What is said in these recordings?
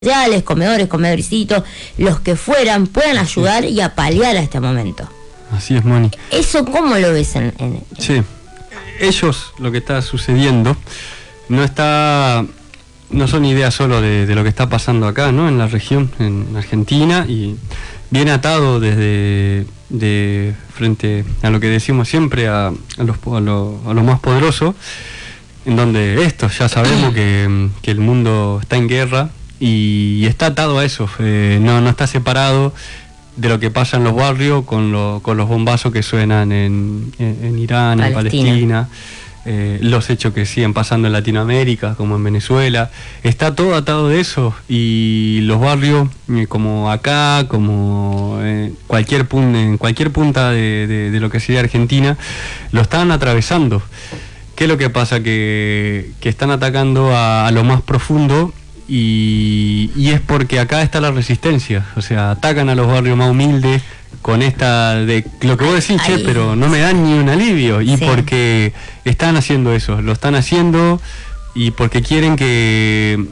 comedores, comedorcitos, los que fueran, puedan ayudar y a paliar a este momento. Así es, Moni. ¿Eso cómo lo ves Sí, ellos, lo que está sucediendo, no son ideas solo de lo que está pasando acá, ¿no? En la región, en Argentina, y viene atado de frente a lo que decimos siempre, a los más poderosos, en donde ya sabemos que el mundo está en guerra, y está atado a eso, no está separado de lo que pasa en los barrios con los bombazos que suenan en Irán, en Palestina, los hechos que siguen pasando en Latinoamérica, como en Venezuela. Está todo atado de eso, y los barrios, como acá, como en cualquier punta de lo que sería Argentina, lo están atravesando. ¿Qué es lo que pasa? Que están atacando a lo más profundo. Y es porque acá está la resistencia, o sea, atacan a los barrios más humildes con esta de lo que vos decís, che, pero no me dan ni un alivio, y sí, porque están haciendo eso, lo están haciendo, y porque quieren que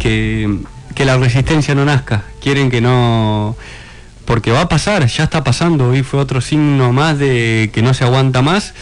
la resistencia no nazca, quieren que no, porque va a pasar, ya está pasando, y fue otro signo más de que no se aguanta más,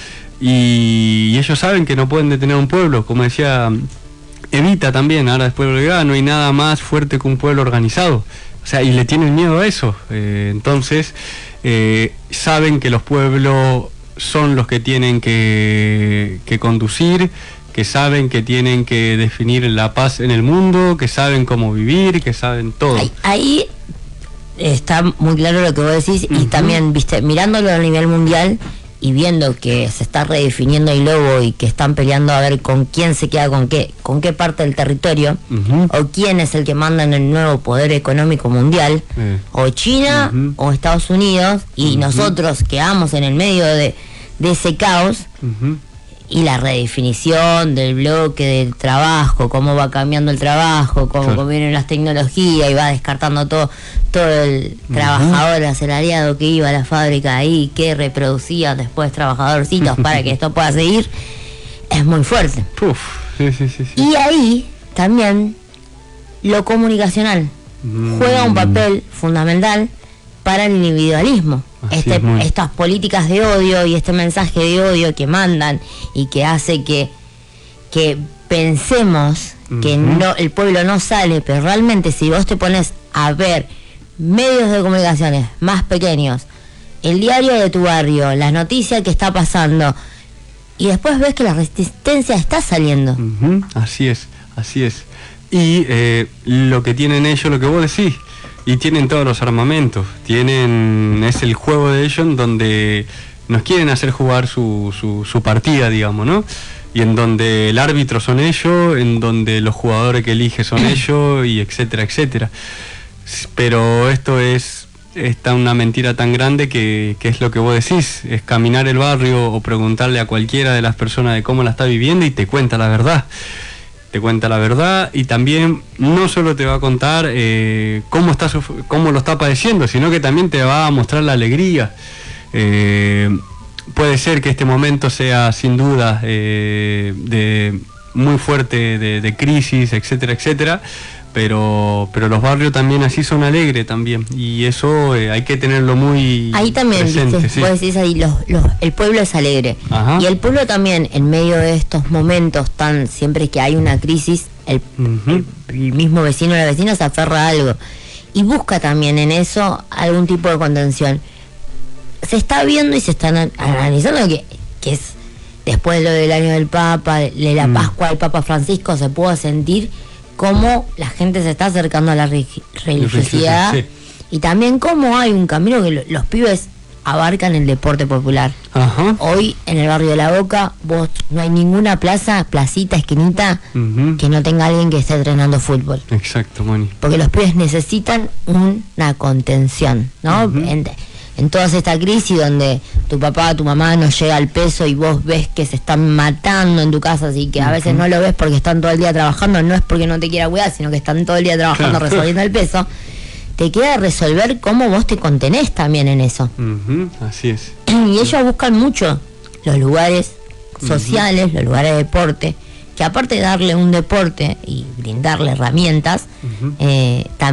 y ellos saben que no pueden detener un pueblo, como decía Evita también, ahora después de lo no hay nada más fuerte que un pueblo organizado, o sea, y le tienen miedo a eso, entonces saben que los pueblos son los que tienen que conducir, que saben que tienen que definir la paz en el mundo, que saben cómo vivir, que saben todo. Ahí está muy claro lo que vos decís, y también, viste, mirándolo a nivel mundial y viendo que se está redefiniendo el lobo y que están peleando a ver con quién se queda con qué parte del territorio, o quién es el que manda en el nuevo poder económico mundial, o China o Estados Unidos, y nosotros quedamos en el medio de ese caos, y la redefinición del bloque del trabajo, cómo va cambiando el trabajo, cómo vienen las tecnologías, y va descartando todo el trabajador asalariado que iba a la fábrica ahí, que reproducía después trabajadorcitos para que esto pueda seguir, es muy fuerte. Sí. Y ahí también lo comunicacional juega un papel fundamental para el individualismo. Estas políticas de odio y este mensaje de odio que mandan y que hace que pensemos que no, el pueblo no sale, pero realmente si vos te pones a ver medios de comunicaciones más pequeños, el diario de tu barrio, las noticias que está pasando, y después ves que la resistencia está saliendo. Así es. Y lo que tienen ellos, lo que vos decís, y tienen todos los armamentos, es el juego de ellos en donde nos quieren hacer jugar su partida, digamos, ¿no? Y en donde el árbitro son ellos, en donde los jugadores que elige son ellos, y etcétera, etcétera. Pero esto está una mentira tan grande que es lo que vos decís, es caminar el barrio o preguntarle a cualquiera de las personas de cómo la está viviendo, y te cuenta la verdad. Y también no solo te va a contar cómo lo está padeciendo, sino que también te va a mostrar la alegría. Puede ser que este momento sea sin duda muy fuerte de crisis, etcétera, etcétera, pero los barrios también así son alegres también, y eso hay que tenerlo muy ahí también presente. ¿Viste? Sí. Vos decís ahí, el pueblo es alegre. Y el pueblo también, en medio de estos momentos siempre que hay una crisis, el mismo vecino o la vecina se aferra a algo y busca también en eso algún tipo de contención. Se está viendo y se están analizando que es después de lo del año del Papa, de la Pascua del Papa Francisco, se pudo sentir cómo la gente se está acercando a la religiosidad, y también cómo hay un camino que los pibes abarcan el deporte popular. Hoy en el barrio de La Boca no hay ninguna placita, esquinita que no tenga alguien que esté entrenando fútbol. Exacto, Moni. Porque los pibes necesitan una contención, ¿no? En toda esta crisis donde tu papá, tu mamá no llega al peso y vos ves que se están matando en tu casa, así que a veces no lo ves porque están todo el día trabajando, no es porque no te quiera cuidar, sino que están todo el día trabajando resolviendo el peso, te queda resolver cómo vos te contenés también en eso. Así es. Y ellos buscan mucho los lugares sociales, los lugares de deporte, que aparte de darle un deporte y brindarle herramientas,